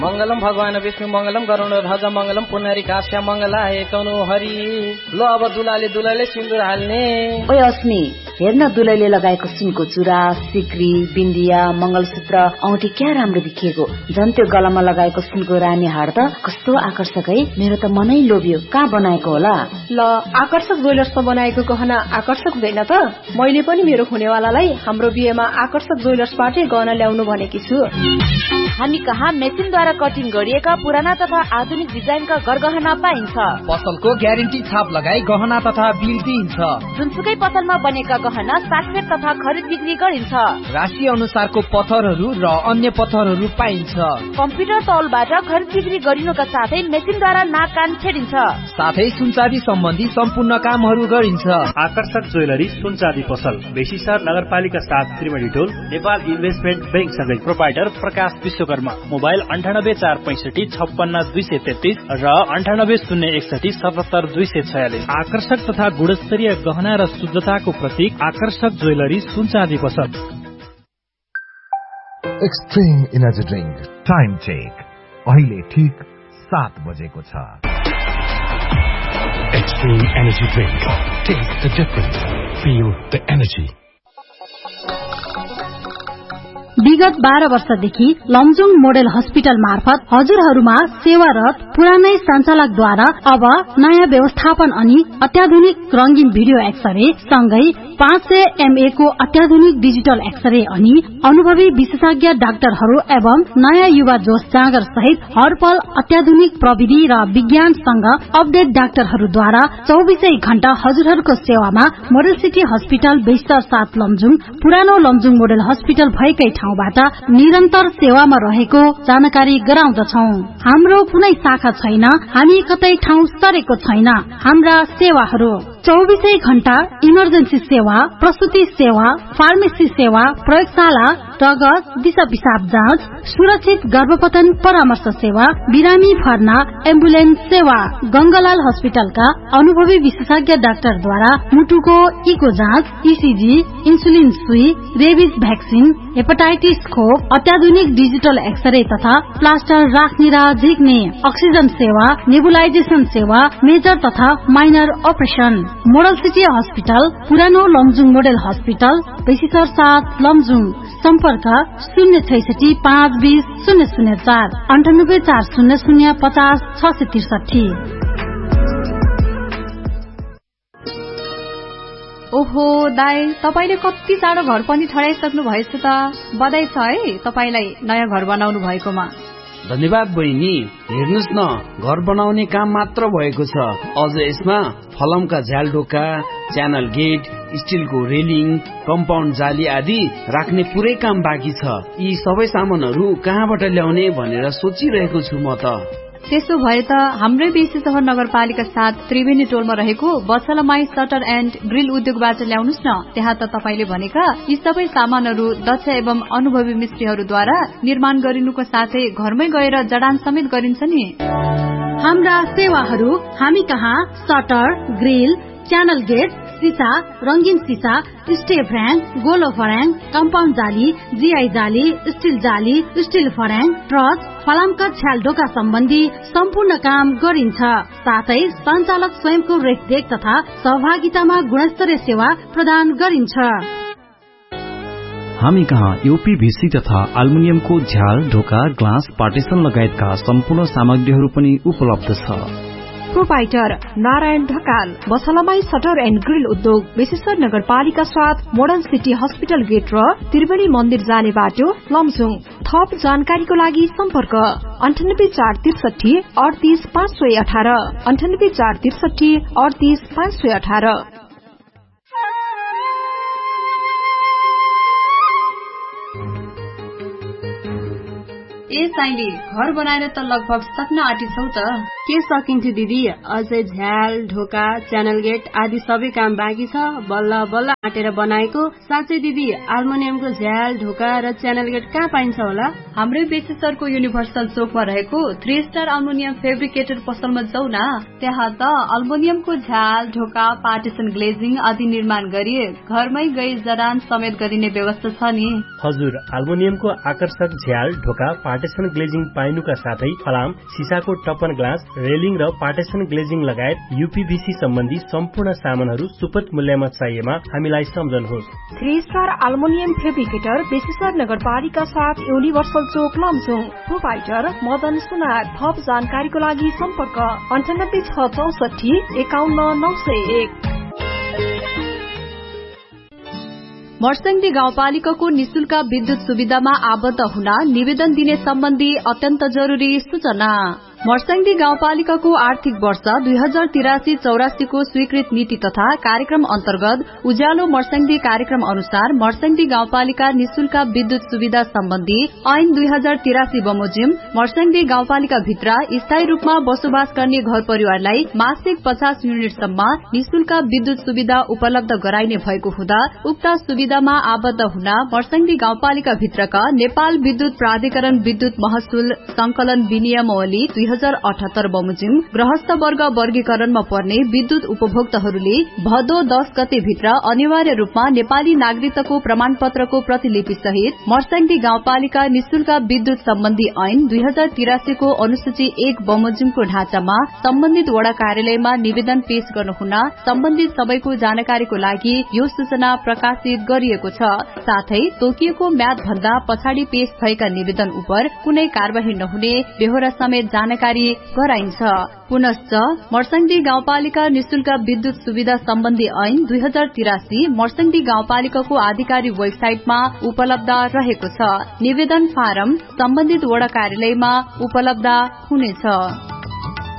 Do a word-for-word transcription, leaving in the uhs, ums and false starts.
मंगलम भगवान विष्णु मंगलम गरुण ध्वज मंगलम पुनरी काश्य मंगलाय तनु हरि। ल अब दुलाले दुलाले सिन्दुर हाल्ने। ओइ अस्मी, हेर्न दुलैले लगाएको सुनको चुरा, सिक्री, बिन्दिया, मंगलसूत्र, औँठी क्या राम्रो देखिएको। झन् त्यो गलामा लगाएको सुनको रानी हार त कस्तो आकर्षक है। मेरो त मनै लोभ्यो। कहाँ बनाएको होला? ल आकर्षक ज्वेलर्समा बनाएको गहना आकर्षक हुँदैन त? मैले पनि मेरो हुनेवालालाई हाम्रो बिहेमा आकर्षक ज्वेलर्सबाटै गहना ल्याउनु भनेकी छु। हामी कहाँ मेसिनद्वारा कटिङ गरिएका पुराना तथा आधुनिक डिजाइनका गरगहना पाइन्छ। पसलको ग्यारेन्टी छाप लगाई गहना तथा बिल दिइन्छ। जुनसुकै पसलमा बनेका गहना साटफेट तथा खरिद बिक्री गरिन्छ। राशि अनुसारको पत्थरहरू र अन्य पत्थरहरू पाइन्छ। कम्प्युटर तौलबाट खरिद बिक्री गरिनुका साथै मेसिनद्वारा नाक कान छेडिन्छ। साथै सुनचाँदी सम्बन्धी सम्पूर्ण कामहरू गरिन्छ। आकर्षक ज्वेलरी सुनचाँदी पसल बेसीसर नगरपालिका सात त्रिवेणी टोल नेपाल इन्भेस्टमेन्ट बैंक सँगै प्रोपाइटर प्रकाश विश्वकर्मा। मोबाइल अन्ठानब्बे चार पैंसठी छप्पन्न दुई सय तेत्तीस र अन्ठानब्बे शून्य एकसठी सतहत्तर दुई सय छयालिस। आकर्षक तथा गुणस्तरीय गहना र शुद्धताको प्रतीक आकर्षक ज्वेलरी सुनचाँदी पसल। Extreme energy drink time check अहिले ठीक सात बजेको छ। Extreme Energy Drink. Taste the difference. Feel the energy. विगत बाह्र वर्षदेखि लमजुङ मोडेल हस्पिटल मार्फत हजुरहरूमा सेवारत पुरानै सञ्चालकद्वारा अब नयाँ व्यवस्थापन अनि अत्याधुनिक रंगीन भिडियो एक्सरे सँगै पाँच सय एमए को अत्याधुनिक डिजिटल एक्सरे अनि अनुभवी विशेषज्ञ डाक्टरहरू एवं नयाँ युवा जोश जाँगर सहित हरपल अत्याधुनिक प्रविधि र विज्ञानसँग अपडेट डाक्टरहरूद्वारा चौबिसै घण्टा हजुरहरूको सेवामा मोडल सिटी हस्पिटल बेस्तर सात लमजुङ पुरानो लमजुङ मोडल हस्पिटल भएकै ठाउँबाट निरन्तर सेवामा रहेको जानकारी गराउँदछौ। हाम्रो कुनै शाखा छैन, हामी कतै ठाउँ सरेको छैन। हाम्रा सेवाहरू चौबिसै घण्टा इमर्जेन्सी सेवा, प्रसुति सेवा, फार्मेसी सेवा, प्रयोगशाला, रगत, दिशा पिसाब जाँच, सुरक्षित गर्भपतन परामर्श सेवा, बिरामी भर्ना, एम्बुलेन्स सेवा। गंगालाल हस्पिटलका अनुभवी विशेषज्ञ डाक्टरद्वारा मुटुको इको जाँच, ईसीजी, इन्सुलिन सुई, रेबिज भ्याक्सिन, हेपाटाइटिस खोप, अत्याधुनिक डिजिटल एक्सरे तथा प्लास्टर राख्ने र झिक्ने, अक्सिजन सेवा, नेबुलाइजेसन सेवा, मेजर तथा minor operation. Model city hospital पुरानो लमजुङ मोडल हस्पिटल बेसीसर सात लमजुङ। सम्पर्क शून्य छैसठी पाँच बीस शून्य शून्य चार अन्ठानब्बे चार शून्य शून्य पचास छ सय त्रिसठी। ओहो दाई, तपाईले कति चाँडो घर पनि ठडाइसक्नु भएछ त। बधाई छ है तपाईलाई नयाँ घर बनाउनु भएकोमा। धन्यवाद बहिनी। हेर्नुस् न, घर बनाउने काम मात्र भएको छ, अझ यसमा फलमका झ्यालडोका, च्यानल गेट, स्टिलको रेलिङ, कम्पाउन्ड जाली आदि राख्ने पुरै काम बाँकी छ। यी सबै सामानहरू कहाँबाट ल्याउने भनेर सोचिरहेको छु म त। त्यसो भए त हाम्रै बेसी सहर नगरपालिका सात त्रिवेणी टोलमा रहेको बछलामाई सटर एन्ड ग्रिल उद्योगबाट ल्याउनुस् न। त्यहाँ त तपाईले भनेका यी सबै सामानहरू दक्ष एवं अनुभवी मिस्त्रीहरूद्वारा निर्माण गरिनुको साथै घरमै गएर जडान समेत गरिन्छ नि। हाम्रा सेवाहरू हामी कहाँ सटर, ग्रिल, च्यानल गेट, सीसा, रंगीन सीसा, स्टेप र्याङ, गोलो फर्याङ, कम्पाउन्ड जाली, जीआई जाली, स्टिल जाली, स्टिल फर्याङ, ट्रस, फलामका छ्यालडोका सम्बन्धी सम्पूर्ण काम गरिन्छ। साथै सञ्चालक स्वयंको रेखदेख तथा सहभागितामा गुणस्तरीय सेवा प्रदान गरिन्छ। हामी कहाँ यूपीभीसी तथा एल्युमिनियमको झ्याल, ढोका, ग्लास, पार्टिसन लगायतका सम्पूर्ण सामग्रीहरू पनि उपलब्ध छ। Proprietor Narayan Dhakal, बछलामाई shutter and grill उद्योग, बेसीसर नगरपालिका साथ मोडर्न सिटी हस्पिटल गेट र त्रिवेणी मन्दिर जाने बाटो लमजुङ। थप जानकारीको लागि सम्पर्क अन्ठानब्बे चार त्रिसठी अडतीस पाँच सय अठार अन्ठानब्बे चार त्रिसठी अडतीस पाँच सय अठार। ए साइली, घर बनाएर त लगभग सक्न आँटिछौ त। के सकिन्थ्यो दिदी, अझै झ्याल, ढोका, च्यानल गेट आदि सबै काम बाँकी छ। बल्ल बल्ल आँटेर बनाएको। साँच्चै दिदी, एल्युमिनियमको झ्याल, ढोका र च्यानल गेट कहाँ पाइन्छ होला? हाम्रै बेसीसरको युनिभर्सल चोकमा रहेको थ्री स्टार एल्युमिनियम फेब्रिकेटर पसलमा जाऊ न। त्यहाँ त एल्युमिनियमको झ्याल, ढोका, पार्टिसन ग्लेजिङ आदि निर्माण गरी घरमै गई जडान समेत गरिने व्यवस्था छ नि। हजुर, एल्युमिनियमको आकर्षक झ्याल, ढोका, पार्टेसन ग्लेजिङ पाइनुका साथै फलाम, सिसाको टप्पन ग्लास, रेलिङ र पार्टेसन ग्लेजिङ लगायत यूपीभीसी सम्बन्धी सम्पूर्ण सामानहरू सुपथ मूल्यमा चाहिएमा हामीलाई सम्झनुहोस्। थ्री स्टार एल्युमिनियम फेब्रिकेटर बेसीसर नगरपालिका साथ युनिभर्सल चोक लमजुङ। प्रोपाइटर मदन सुनार। थप जानकारीको लागि सम्पर्क अन्ठानब्बे छ चौसठी एकाउन्न नौ सय एक। मर्स्याङदी गाउँपालिकाको निशुल्क विद्युत सुविधामा आबद्ध हुन निवेदन दिने सम्बन्धी अत्यन्त जरुरी सूचना। मर्स्याङदी गाउँपालिकाको आर्थिक वर्ष दुई हजार तिरासी चौरासीको स्वीकृत नीति तथा कार्यक्रम अन्तर्गत उज्यालो मर्स्याङदी कार्यक्रम अनुसार मर्स्याङदी गाउँपालिका निशुल्क विद्युत सुविधा सम्बन्धी ऐन दुई हजार तिरासी बमोजिम मर्स्याङदी गाउँपालिका भित्र स्थायी रूपमा बसोबास गर्ने घर परिवारलाई मासिक पचास युनिटसम्म निशुल्क विद्युत सुविधा उपलब्ध गराइने भएको हुँदा उक्त सुविधामा आबद्ध हुन मर्स्याङदी गाउँपालिका भित्रका नेपाल विद्युत प्राधिकरण विद्युत महसुल संकलन विनियमावली दुई हजार अठहत्तर बमोजिम गृहस्थ वर्ग वर्गीकरणमा पर्ने विद्युत उपभोक्ताहरूले भदौ दस गते भित्र अनिवार्य रूपमा नेपाली नागरिकताको प्रमाण पत्रको प्रतिलिपि सहित मर्स्याङदी गाउँपालिका निशुल्क विद्युत सम्बन्धी ऐन दुई हजार तिरासीको अनुसूची एक बमोजिमको ढाँचामा सम्बन्धित वडा कार्यालयमा निवेदन पेश गर्नुहुन सम्बन्धित सबैको जानकारीको लागि यो सूचना प्रकाशित गरिएको छ। साथै तोकिएको म्याद भन्दा पछाडि पेश भएका निवेदन उप कुनै कार्यवाही नहुने बेहोरा समेत जानकारी गराइन्छ। पुनश्च मर्स्याङदी गाउँपालिका निशुल्क विद्युत सुविधा सम्बन्धी ऐन दुई हजार तिरासी मर्स्याङदी गाउँपालिकाको आधिकारिक वेबसाइटमा उपलब्ध रहेको छ। निवेदन फारम सम्बन्धित वडा कार्यालयमा उपलब्ध हुनेछ।